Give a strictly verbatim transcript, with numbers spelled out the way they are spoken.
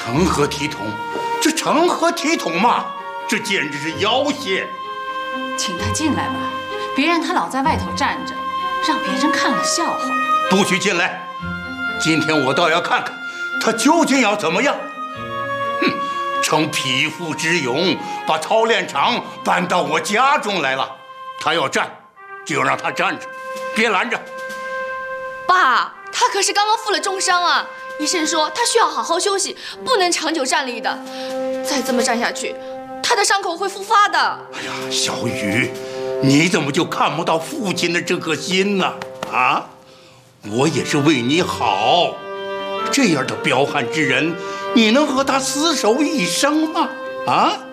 成何体统？这成何体统嘛？这简直是要挟！ 请他进来吧，别让他老在外头站着，让别人看了笑话。 不许进来！今天我倒要看看他究竟要怎么样。哼，逞匹夫之勇，把操练场搬到我家中来了。他要站，就让他站着，别拦着。 爸，他可是刚刚负了重伤啊！医生说他需要好好休息，不能长久站立的。再这么站下去，他的伤口会复发的。 哎呀，小雨，你怎么就看不到父亲的这颗心呢？啊，我也是为你好。这样的彪悍之人，你能和他厮守一生吗？啊？